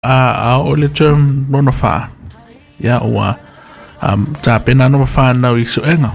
a o le term lona fa ya ua ta pena no fa na i suenga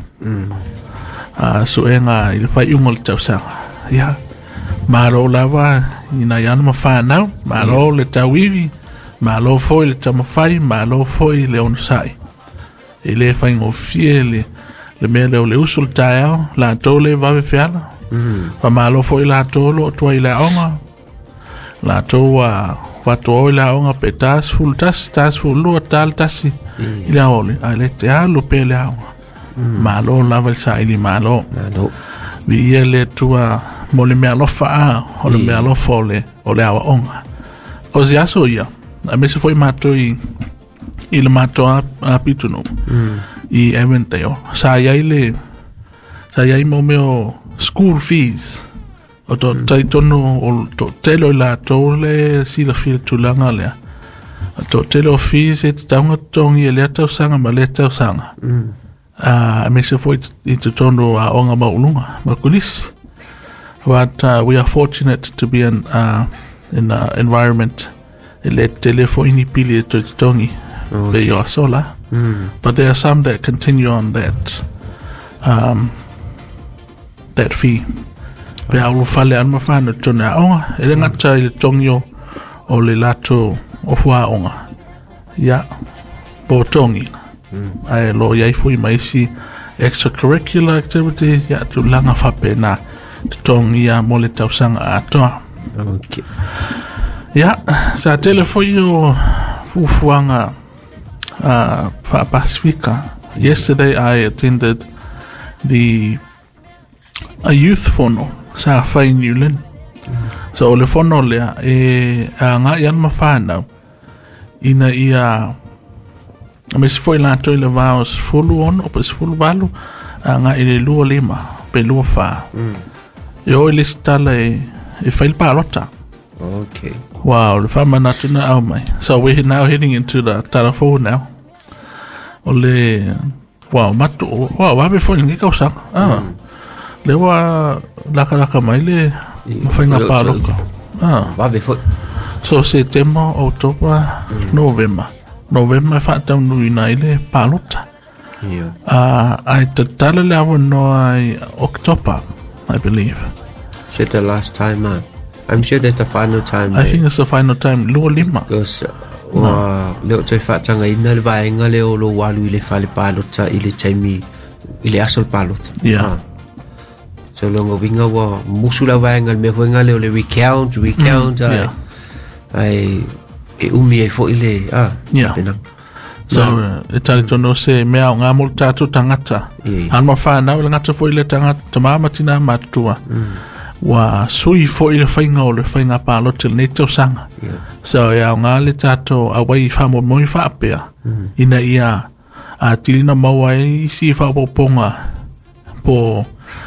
suenga i le fai ungol tau sanga ya malo lava ina yana ma fa na malo le tawivi malo foi le tamafai malo foi le onsai ele fai ngo fiele le mele o le usul tae la tole va ve fiala fa malo foi la tolo to ile onga la toa watu la onga petas full tas full lo tal tasi ile ole ale te alo pele onga malo la vel sa ili malo vi ele tua mole me alo fa o le me alo fole o le awa onga o zia so ia a me se foi mato i le mato a pituno i eventeo sa ia mo meo school fees o to taitono o to telo la tole si la fil tulanga le to telo fees et tanga tongi le tau sanga ma le tau sanga me se foi i to tono a onga maulunga makulis but we are fortunate to be in an environment le telefoni pili to tongi be yo sola but there are some that continue on that fee pe au fale an mafana tona onga ele ngata i tongio o le lato o fua onga ya po tongi ai lo yai fui mai si extracurricular activities ya tu langa fa pena tongi ya mole tausanga atoa okay ya sa telefono fuanga fa Pacifica yesterday I attended a youth fono sa fai Newland so le fono lea nga yan mafana ina ia me se foi la toile vaos fulu on o pes fulu valu nga ile lua lima pe lua fa yo ile stala e fail palota okay wow the fama natuna au mai so we're now heading into the telephone now ole wow matu wow va be foi ngi kausa le wa laka mai le fainga paloka va be foi so September October November fa tau nui nai le palota I tatala le awa no ai October I believe is it the last time I'm sure that's the final time I think it's the final time lua lima because leo te fa tanga ina le vaenga le o lo walu ile fa le palota ile taimi ile asol palota so longo vinga wa musula vaenga me venga le recount ai umi e fo ile penang so tali tono se mea nga multa tu tangata an ma fa na le ngata fo ile tangata mama tina matua wa sui fo ile fainga o le fainga palota le to sanga so ya nga le tato awai fa mo moi fa apea ina ia a tilina mawai si fa poponga po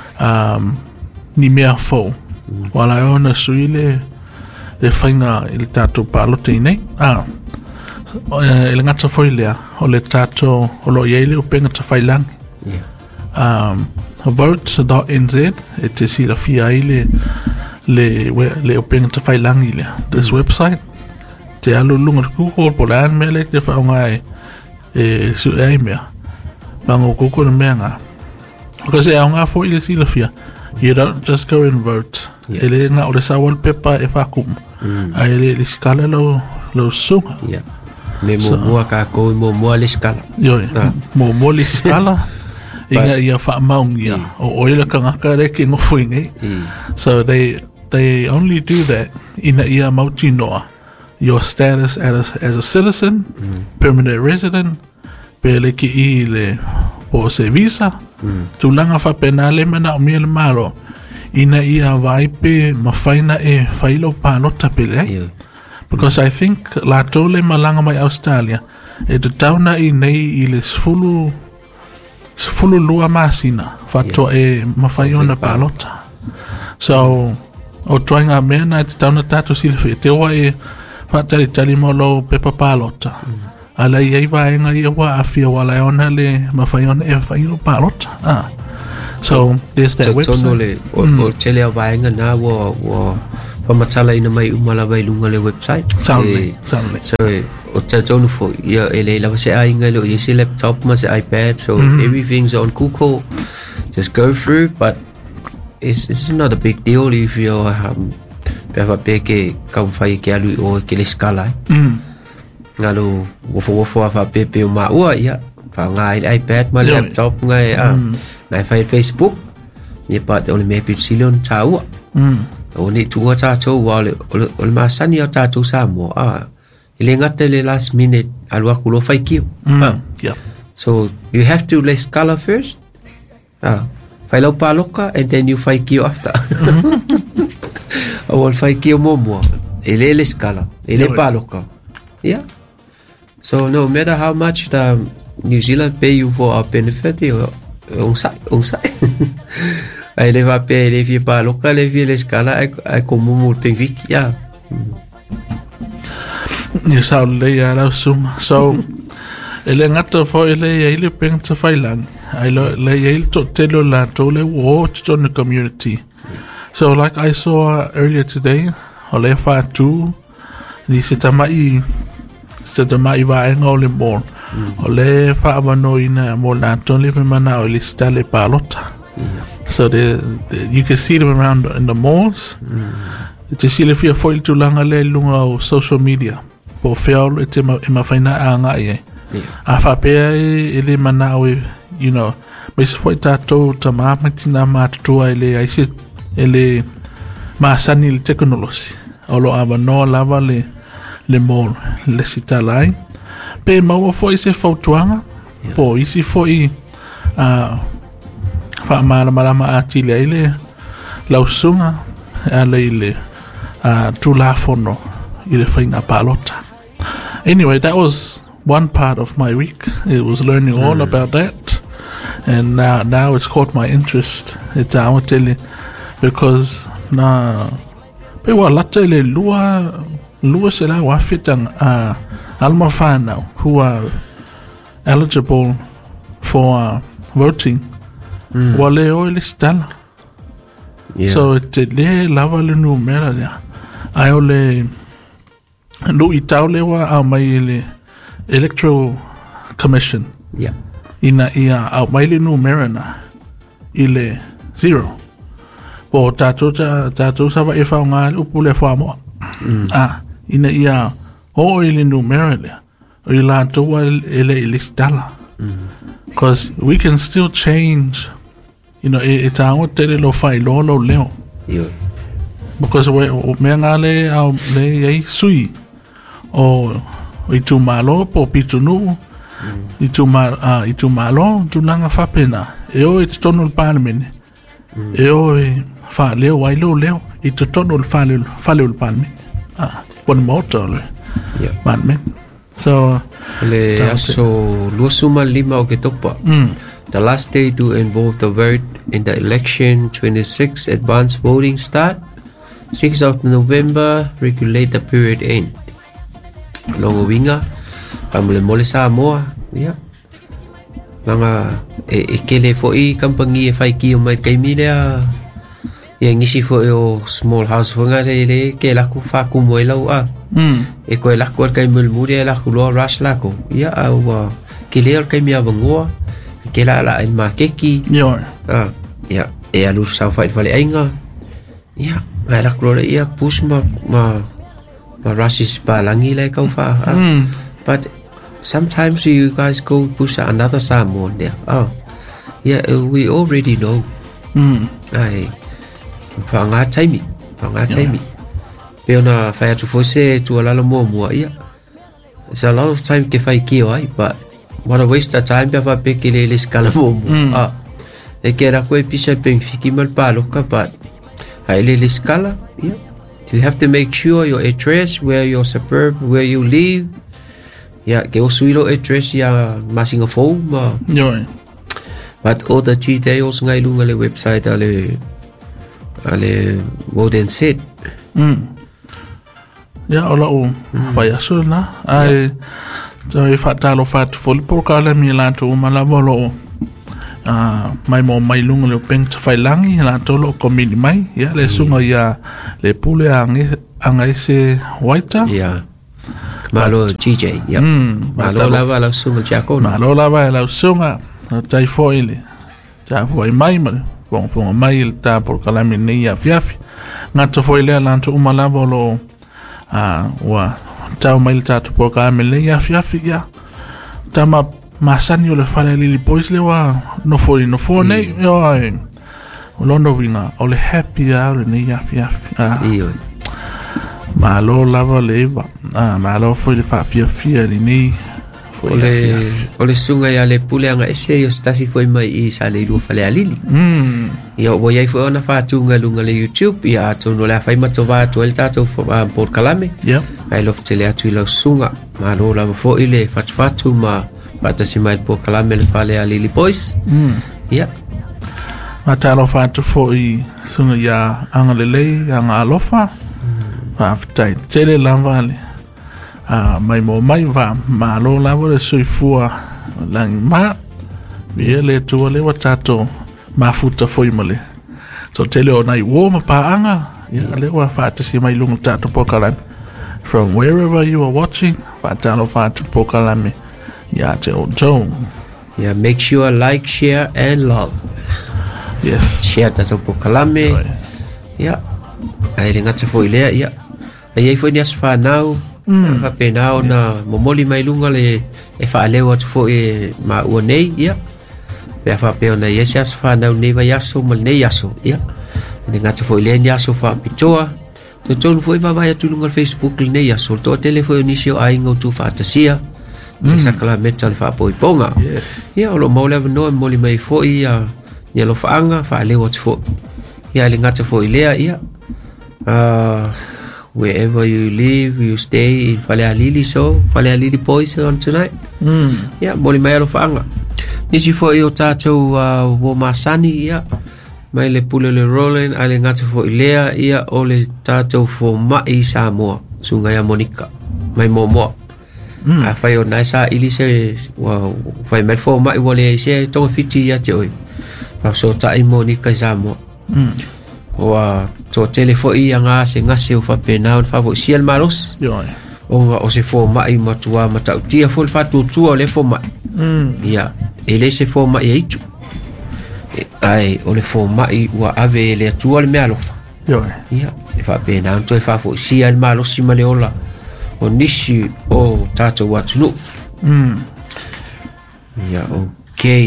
ni mea fo wala ona sui le fainga il tato palota nei ele ngata fo ile o le tato o lo yele o penga ta failang vote.nz et si la fia ile le open ta failang ile this website te alu lunga Google polan mele te fa ngai su ai mea bango Google menga because nga fo ile si la fia you don't just go and vote ele nga o le sa wallpaper e fa kum ai le skala lo sunga me mo ka ko mo le skala yo mo le skala inga ia fa maungia o ile kanga kare ki ngofuinge so they only do that in ia mautinoa your status as a citizen permanent resident pele ki ile o se visa tulanga fa penale mana o miel malo ina ia vaipe mafaina e failo palota pele because I think la tole malanga mai Australia e te tauna i nei ile fulu lua masina fato e mafaiona palota so o toinga mena te tauna tato silfe te wa e fatali molo pepa palota ala ia vaenga ia wa afia wala ona le mafaiona e failo palota so there's that website o tele vaenga na wo pamatala ina mai umala vai lunga le website. Certainly. So o tonu fo ia ele la se ai ngalo ye se laptop ma se iPad, so everything's on Google. Just go through, but it's not a big deal if you peva peke kam fai ke alu o ke le skala. Ngalo wofo fa pepe ma ua ia pa ngai iPad ma laptop ngai nai fai Facebook ye pat ole me pitsilon tau o ni tua tatu wale ole masani o tatu samo ile ngate le last minute alwa kulo fai kiu so you have to lay scala first fai lo paloka and then you fai kiu after o fai kiu momo ile le scala ile paloka so no matter how much the New Zealand pay you for our benefit on site ai le va pe le vie pa local le vie l'escala ai como multi vik ni sa le ya la sum so ele ngata fo ele peng tsa failang ai le il to telo la to le watch on the community so like I saw earlier today ole fa tu ni se tamai va ngole bon ole fa vano ina mo la to le mana ole stale palota. So you can see them around in the malls. Just see if you're foil to lang ale lunga social media. Po feel it's ma faina anga ye. Afa pe ele mana you know, mas foi tato tama matina mat to ele I see ele ma sanil technology. Olo aba no lava le mall le sitalai. Pe ma foi se fotuanga. Po isi foi fa malama atile ile lausunga ile tulafono ile faina palota. Anyway, that was one part of my week. It was learning all about that, and now it's caught my interest. It's I tell you because pe wala tele lua sela wa fitang alma fana who are eligible for voting. Wale oile stala. So te le lava le numera ya. Ai ole no itaule wa mai le electoral commission. Ina ia au mai le numera na ile 0. Po tato sa va e fa nga upule fa mo. Ina ia o ile numera le. Ila to ele stala. Because we can still change. You know, it's our lo fai lo leo. Because we ngale au le sui o itu malo po pitunu itu malo tunanga fa pena eo it's tonul palmen eo fa leo wai leo itu tonul fa leo palmen one motor palmen so le aso luasuma lima o ke topa the last day to involve the vote in the election 26 advance voting start 6th of November regulator period end longo winga pamule mole Samoa langa kele fo I kampangi e fai ki o mai kaimilea ia ngisi fo o small house fo ngale le ke la ku fa ku mo lau e ko la ku kai mulmuri la ku lo rush la ko ia au ke le kai mi avangoa ke la el makeki ia e alu sa fai vale ainga ia la ku le ia push ma rush pa langi le ka fa but sometimes you guys go push another Samoan there we already know ai Panga taimi Peona fai atu fose tu alala mua ia it's a lot of time ke fai kio ai but what a waste of time pe fa peke le skala momu e ke ra koe pisa peng fiki mal paloka but ai le skala ia you have to make sure your address where your suburb where you live ia ke o suilo address ia masinga phone but all the details ngai lunga le website ale vote and sit ya ola o vai asuna ai so if atalo fat full por kala mi la tu mala bolo mai mo mai lunga le peng tfailangi la tolo komini mai ya le sunga ya le pule anga ese waita ya malo GJ ya malo lava la sunga chako malo lava la sunga tai foile ta foi mai bon mai il ta por kalami ni ya fiafi ngato foile la to umalava lo wa ta mai ta por kalami ni ya fiafi ya tama masani o le fale lili pois le wa no foi nei yo ai o londo winga o le happy hour ni ya iyo malo lava leva malo foi le fa fia ni ole sunga ya le puleanga ese yo stasi foi mai I sale lu fale alili yo bo yai foi ona fa tunga lunga le YouTube ya to no la fai matova to el tato por kalame ai lof tele atu lo sunga malo lava foi le fatu ma bata si mai por kalame le fale alili boys ya mata lo fatu foi sunga ya angalele anga alofa aftai tele lavale mai mo mai va malo lavo le soifua lang ma viele tu le watato mafuta foi mole so tele o nai wo ma paanga ya le wa fata si mai lungu tato pokalan from wherever you are watching fata lo fatu pokalame ya te o zone yeah make sure like share and love yes share tato pokalame ya ai ringa te foi le ya ai foi ni asfa now fa penao na momoli mai lunga le e fa le wat fo e ma o nei ya pe fa pe ona yesas fa na nei va yaso mal nei yaso ya ni ngata fo le yaso fa pitoa to ton fo va vai tu lunga Facebook le nei yaso to telefone nisio ai ngo tu fa tasia ni sakala metal fa po ponga ya lo mo le no moli mai fo ya ni lo fa anga fa le wat fo ya le ngata fo le ya wherever you live, you stay in Fale Alili Boys on tonight. Yeah, moli mai alo fanga. Nisi fo I o tātou wo masani ia. Mai le pule le rolling, ale ngata fo I lea ia o le tātou fo mai Samoa. Sunga ya Monica. Mai momoa. A fai o nai sa ili se fai mai fo mai wale se tonga fiti ia te oi. Pa so tai Monica Samoa. Wa to telefoni anga se ngase o fa penao fa vo sial maros o se fo mai matua mata tia fo fa tu o le fo mai ya ele se fo mai itu ai o le fo mai wa ave le tu le me alofa ya fa penao to fa vo sial maros si maleola o nishi o tato watu ya okay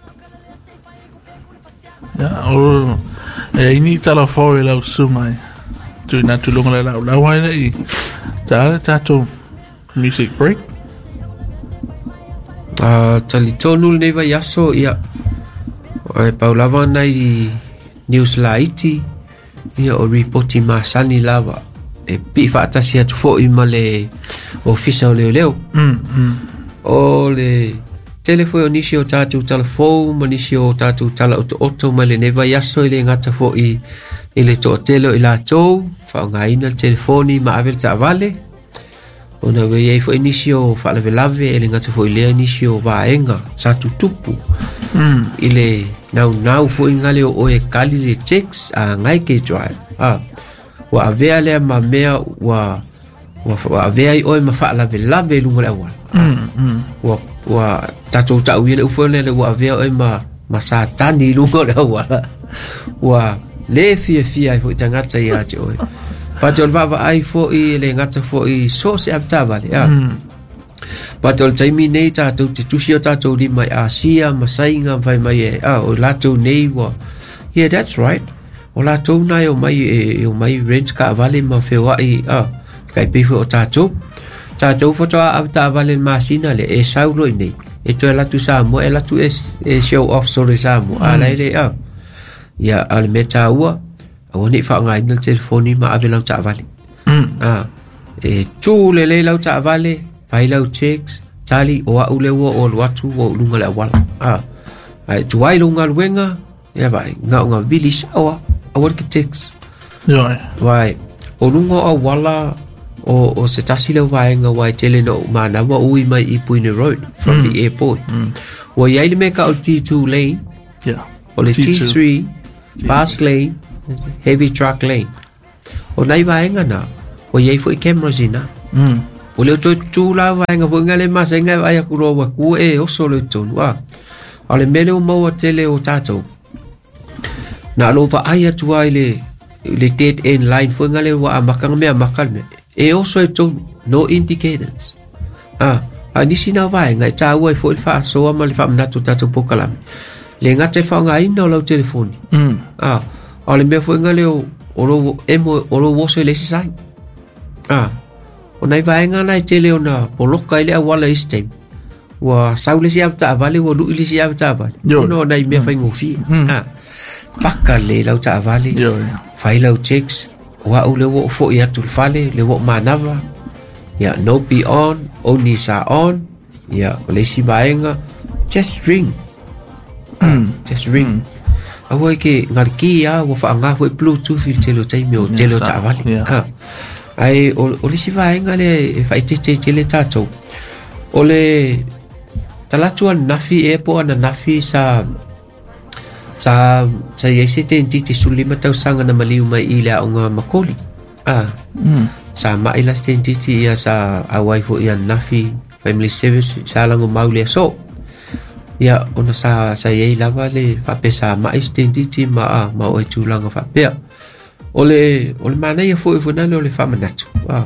ya o ini tala foi la sumai tu na tu longa la wai nei tato music break tali tonu nei va yaso ia ai paulava nai news laiti ia o reporti masani lava e pi fata sia tu foi male official leo o le telefone nisi o tatu telefone manisi o tatu tala auto male neva yaso ile ngata fo ile to telo ila to fa ngaina telefoni ma avel ta vale ona we ye fo nisi o fa le lave ile ngata fo ile nisi o va enga satu tupu ile now fo ingale o e kali le checks a ngai ke drive wa avea le ma mea wa avea o ma fa la lave lungo la wa tato ta uile ufone le wa avea o ma satani lungo la wa le fia fo tangata ya te oi patol va ai fo I le ngata fo I so se apta vale patol taimi nei tato te tusio tato li mai asia masainga vai mai o lato nei wa yeah that's right o lato nai o mai rent ka vale ma fe wa kai pe fo tato fo to apta vale masina le e saulo nei e to la tu sa mo e la tu e show off so le sa mo ala ile ya al meta wa awoni fa ngai no telefoni ma avela ta vale e tu le la ta vale fai la checks tali o ule wo o watu wo lunga la wala ai tu ai lunga wenga ya vai nga village awa architects vai o lunga o wala o se tasile vai nga wai tele no mana wa ui mai I Puine Road from the airport wa ya ile meka o T2 lane Yeah. O le T3 fast lane, heavy truck lane. O nai vaenga na. O yei foi cameras ina. O le tu la vaenga vo ngale masenga vai akuro wa ku e o solo ton wa. O le mele o mau tele o tato. Na lo va ai atu ai le dead end line foi ngale wa makanga me makalme. E o so ton no indicators. Nisi na vaenga e ta ua foi fa so ma le fa na tu tato pokalam. Le ngate fa nga ina lo telefoni. O le me foi ngale o lo wo so le sai. O nai vaenga nai tele ona poloka ile wala istem. Wa saule si avta vale wo lu ile si avta vale. No nai me fa ngofi. Paka le lau ta vale. Fai lau checks. Wa ule wo fo ia tu fale le wo manava. Ya no be on, only sa on. Ya le si vaenga just ring. Just ring. Awa ke ngarki ya wo fa nga fo bluetooth il telo tai me o telo ta vale. Ai o le si vaenga le fa te le tato. O le talatua nafi e po ana nafi sa yesete intiti sulima tau sanga na maliu mai ila onga makoli. Sa maila stentiti ia sa awai fo ia nafi family service sa lango maule so. Ya ona sa yei lava le fa pesa mai stentiti ma o tulanga fa pe. Ole mana ia fo na le fa manatu.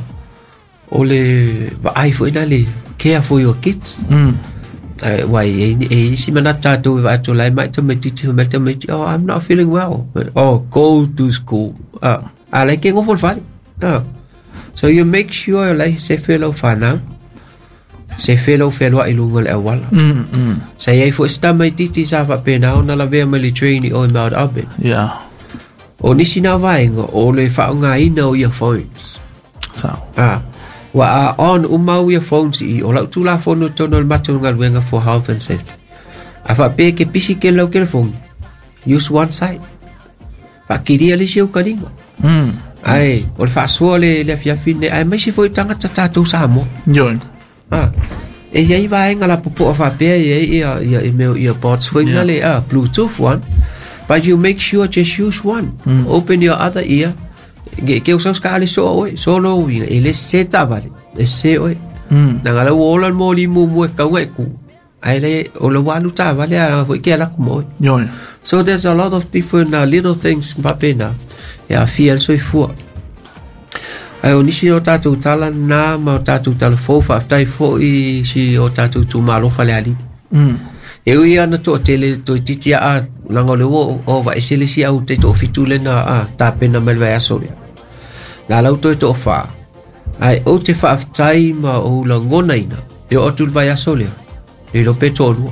Ole va ai fo na le care for your kids. Why si manata to va to lai mai to matiti oh I'm not feeling well. Go to school. I like going for fun. So you make sure like se fellow fana. Se fellow ilungol awala. Sa yai fo sta mai titi sa fa pena ona la ve mali train o Mount Auburn. Yeah. O nisi na vaenga o le fa nga ina o earphones. So. Wa on umau earphones I o la tu la phone to no matu ngal wenga for health and safety. Afa pe ke pisi ke lo ke phone. Use one side. Fa kiria le siu karingo. Ai, o fa suole le fia fine ai mai si foi tanga tata tu samo. Yo. E yai vaenga la popo fa pe ia email earpods foi ngale Bluetooth one. But you make sure just use one. Open your other ear. Que usas kali so solo ele seta vale. Se oi. Na ngala wola mo li mu ka ngai ku. Ai le o lo walu ta vale foi ke la ku. Yo. So there's a lot of different little things papena. Ya feel so fu. Ai onisi o tatu tala na ma tatu tala fo fa tai fo I si o tatu tu malo fale ali. E ia na to tele to titia a langole o va esele si au te to fitule na ta pena melva aso. La lauto to fa. Ai o te fa tai ma o langona ina. E o tu vai aso le. E lo petolo.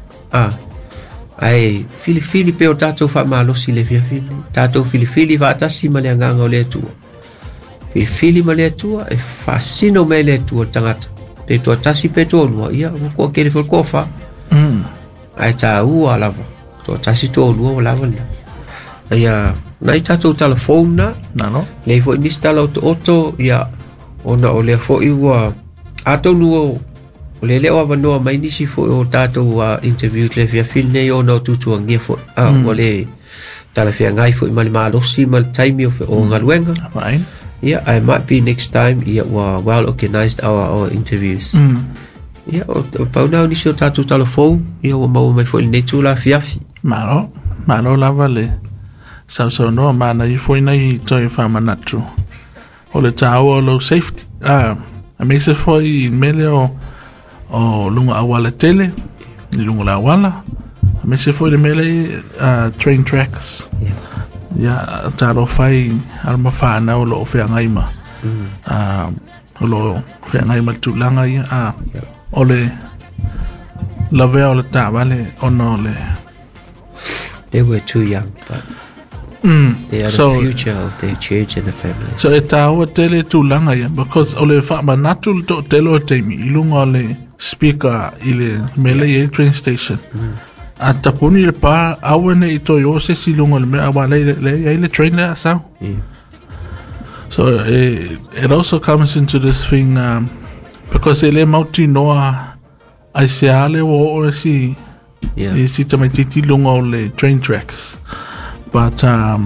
Ai fili pe o tato fa malo si le fia fili. Tato fili va tasi ma le nganga o le tu. Fili ma le tu e fascino me le tu tangata. Pe to tasi petolo ia ko ke le ko fa. Ai ta ua lava. To tasi to lua lava. Ia nai tato telefone na no. Le fo install auto ia ona o le fo iwa ato nuo o le o vano mai nisi fo o tato interview le fia filne o no tutu ngia fo o le tala fia ngai fo mali malo si mal time o ngalwenga. Fine. Yeah, I might be next time. Yeah, well organized our interviews. Yeah, pa na ni so tato telefone ia o mau mai fo le tu la fia. Malo lava le. So no mana I foi na I toi fa manatu. O le tau lo safety. A me se foi mele o lunga awala tele. Ni lunga la awala. A me se foi le mele train tracks. Ya taro fai alma fa na o lo fe ngai ma. O lo fe ngai ma tu langa ia o le la ve o le ta vale o no le. They were too young, but they are the future of their church and the family. So e tāua tele tūlanga ia, because o le whamanatu to telo teimi, ilunga o le speaker I le mele I train station. A tapuni le pā, awane I toi o se silunga le mea, awa le train le asau. So it also comes into this thing, because ele mauti noa ai se ale o si Yeah. I si tamai titi lunga o le train tracks. But,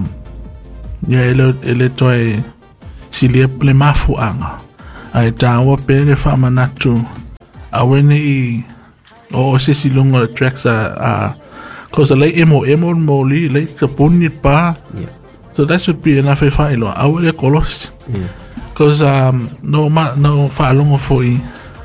ele toi silia le mafu anga. Ai tawa pere wha manatu. Awene I o sisi lunga le tracks cause the late emo moli, late kapuni pa. Yeah. So that should be enough if I know. Awele kolos. Yeah. Cause no whaalongo foi.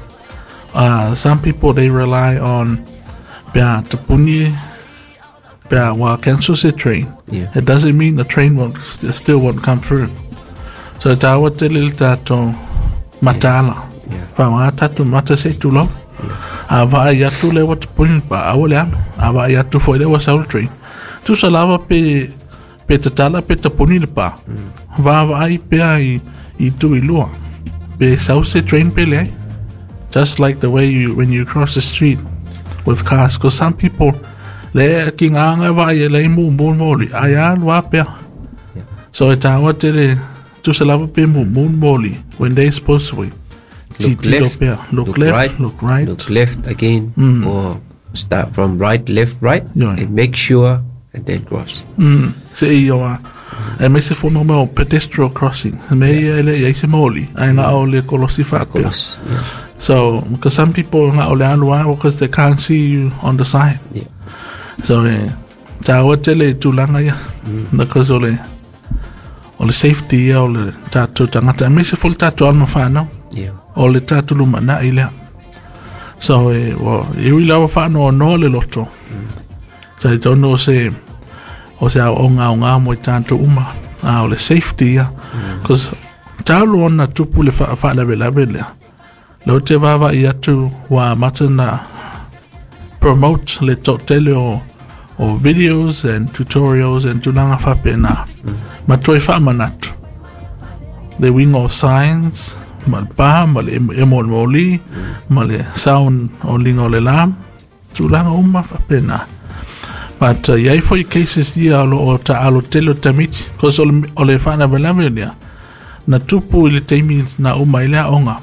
Some people they rely on pea tapuni pea wa cancel the train. Yeah. It doesn't mean the train still won't come through. So tawa te lil tato matala. Yeah. Pa wa tatu mata se tulo. Ava yatu le wat puni pa awole am. Ava yatu foi le wa saul train. Tu salava pe tatala pe tapuni le pa. Va ai pe ai I tu I lua. Pe saul se train pe le. Just like the way when you cross the street with cars, because some people le kinganga va le mu moli ayan wa pe. So it what te tu salava pe mu moli when they supposed to be. Look left, look left, look right, look left again, or start from right, left, right, Yeah. and make sure and then cross. Se yo e me se fono mo pedestrian crossing. Me ele se moli. Ai na ole kolosi fa. Cross. Yeah. So because some people na ole alwa because they can't see you on the side. Yeah. So ta wotele tulanga ya. Because ole safety ya ole tatu tangata me se full tatu alma fa no. Yeah. Ole tatu lumana ile. So well you will have fun no le lotto. So I don't know say o sea onga mo tanto uma ole safety ya. Because talo ona tupu le fa la vela. Lo te vava ia tu wa matana promote le totele o videos and tutorials and tulanga fa pena. Matoi fa manatu. The wing of signs, malpa, mal emol moli, mal sound o lingo le lam, tulanga uma fa pena. But yai foi cases dia o ta alo telo tamiti, cause ole fa na vela na tupu ile taimi na uma ile onga.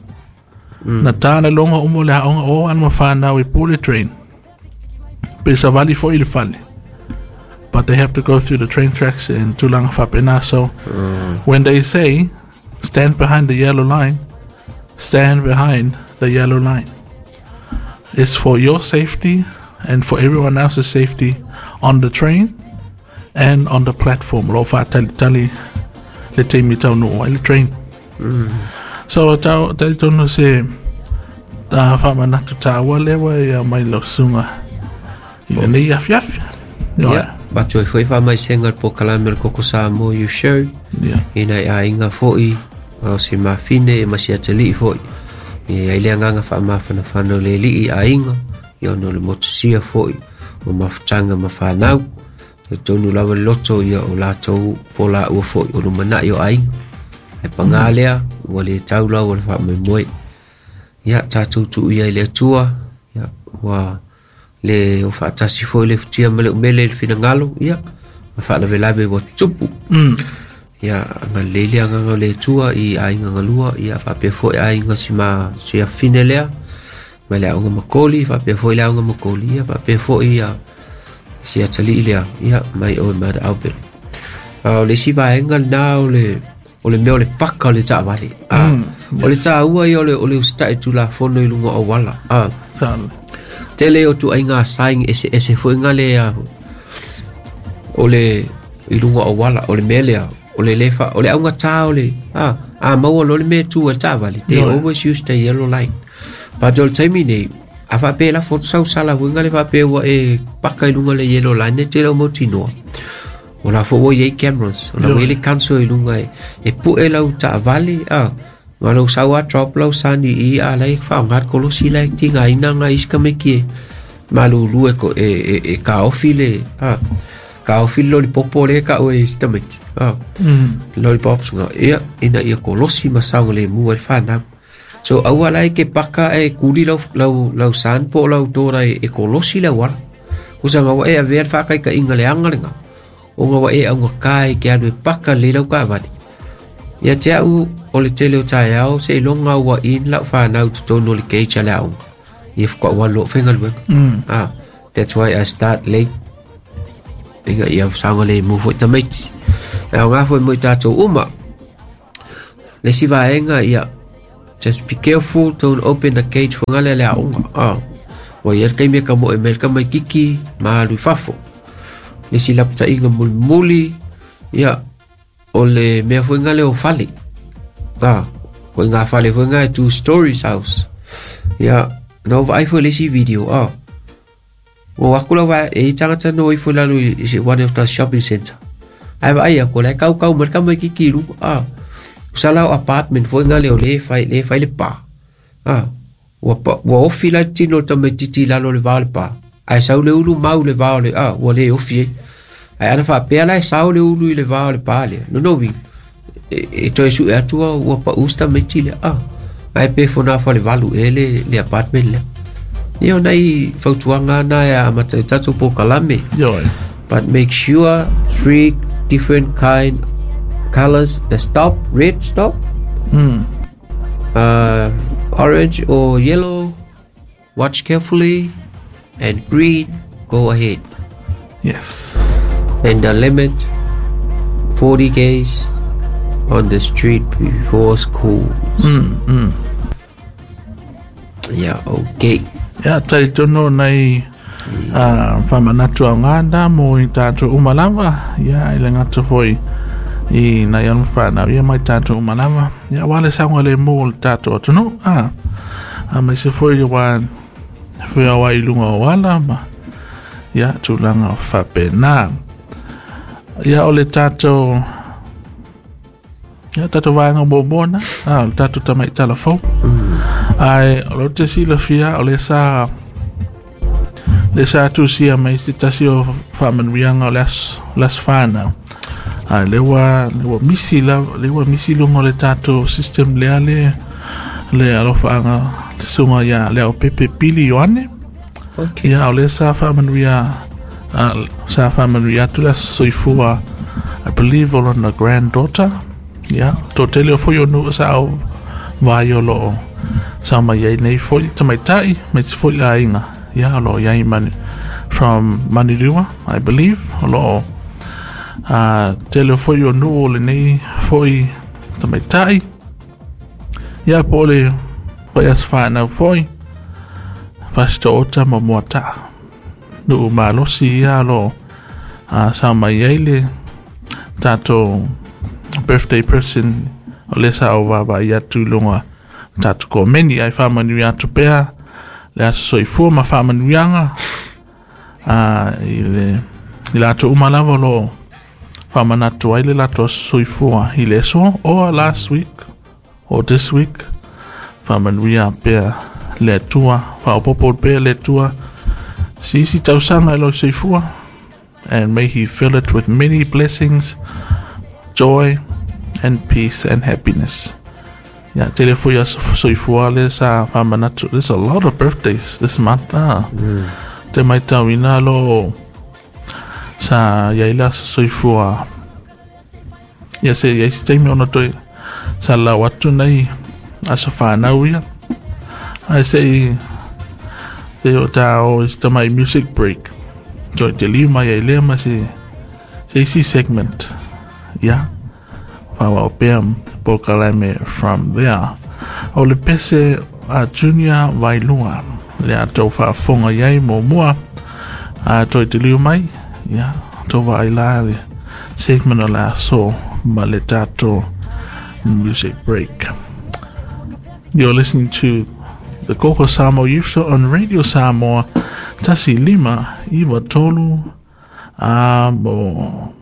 Na tana longa umole onga o an mafana we pull the train. Pesa vali for il fale. But they have to go through the train tracks in Tulang Fapena. So when they say stand behind the yellow line, stand behind the yellow line. It's for your safety and for everyone else's safety on the train and on the platform. Lo fa tali le taimi tau no le train. So tau tono se ta fa manatu tawa lewa ya mai lo sunga. Ni yaf. Yeah. But joy foi fa mai sengal po kalamer koko sa mo you show. Yeah. Ina inga foi o se mafine ma sia teli foi. Ia ile nganga fa mafana fano le li inga. Yo no le motosia foi. O maftanga mafanau. Te tonu lawa loto ia o lato pola ua foi o lumana yo ainga. E pangalea wale taula wale fa mai moi. Ya tatu tu ia ile tua ya wa le o fa tasi foi le ftia mele fina ngalo ya fa la velabe wa tupu ya ngalele nga le tua I ainga ngalua ya fa pe foi ainga sima sia finelea mele nga makoli fa pe foi la nga makoli ya fa pe foi ya sia tali ile ya mai o ma albert le siva engal na o le meo le paka le ta vale o le ta ua I o le ustai tu la fono I lunga o wala Sal. tele o tu ainga saing ese foi ngale o le I lunga o wala o le mele o le lefa o le aunga ta o le mau o le me tu e ta vale they always use the yellow line but all time nei a fa pe la foto sau sala ngale fa pe wa e paka I lunga le yellow line te lo motino o la fo wo ye cameras o la wele cancel I lunga e pu e lau ta vale ngalo sawa drop lau sani I ala I fa ngat kolo sila tinga ina nga iska meki malu lu e ka ofile ka ofile lo popo le ka o estimate lollipops nga ina ia kolosi masang le mu el fana so awala ke paka e kudi lau san po lau tora e kolosi la war usanga wa e ver fa ka ingale angalenga o nga wa e anga kai ke alo paka le lau ka vadi ya tia o le tele o tai au se longa wa in la fa na to no le ke chala au if ko wa lo fengal we That's why I start late. Inga ia sanga le mu foi tamaiti. Nga foi mo tatou uma. Le si vaenga ia. Just be careful, don't open the cage for ngale le aunga. Wa ia kai me ka mo e me ka mai kiki ma lu fafo. Le si lapta inga muli ia o le mea foi ngale o fale. Foi ngā fale foi ngā 2 stories house. Ia no vai foi le si video. O akula wa e tangata no I foi lalu is one of the shopping center. Ai vai ko le kau mer ka mai kiki ru. Usala apartment foi ngale o le fai le pa. Wa ofila tino tame titi lalo le vale pa. Ai sau le ulu mau le vale wa le ofi. Ai ana fa pe ala sau le ulu le vale pa le. No vi. E to su e atua wa pa usta metile. Ai pe fona fa le valu ele le apartment le. Io nai fautuanga na ya matatu po kalame. But make sure 3 different kind colors. The stop, red stop, orange or yellow, watch carefully, and green, go ahead. Yes. And the limit 40 k's on the street before school. Yeah, okay. Ya tai tono nei whamanatu a nganda mo I tātou umalama. Ya ile ngata foi I na yanu whanau. Ia mai tātou umalama. Ya wale sangwa le mo le tātou atono. Mai se foi wa foi awa I lunga o wala ma. Ya tūlanga o whapena. Ya o le tātou ya tātou vanga mbōmbōna. Le tātou tamai talafou. Ai o te sila fia o le sa tu sia mai se tasi o whamanuianga o las whanau. Ai lewa misi lunga le tātou system lea le alofanga sunga ia lea o pepe pili yoane. Ia o le sa whamanuia tu la soifua I believe on the granddaughter. Ia to tele o fo yo no sa o vai o lo sama yai nei foi tamaitai mai foi la inga ya lo yai man from Manirua I believe lo tele foi o no le nei foi tamaitai ya pole foi as fana foi fasto ota mamota no malo si ya lo sama yai le tato birthday person o le sa o va ya tu longa tatu ko meni ai whamanu atu pēr le atu soifua ma whamanu ianga I le atu umalawa lo whamanatu ai le atu soifua I le so or last week or this week whamanu ia pēr le atua whaopopo pēr le atua sisi tausanga lo soifua and may he fill it with many blessings joy and peace and happiness. Yeah, telefoya soifua sa whamanatu. There's a lot of birthdays this month. Te mai tawina lo sa yaila soifua. Ya se ya steimi ona toi sa la watu nei asa whanau ia. I say o tau is my music break. Join te lima ya ilema se si segment. Yeah. Wa pem pokalame from there. O le pese a junior vailua le ato fa fonga yai mo mua a toi te liu mai ya to vaila le segment la so maletato music break. You're listening to the Koko Samoa Youth Show on Radio Samoa Tasi Lima Iwa Tolu mo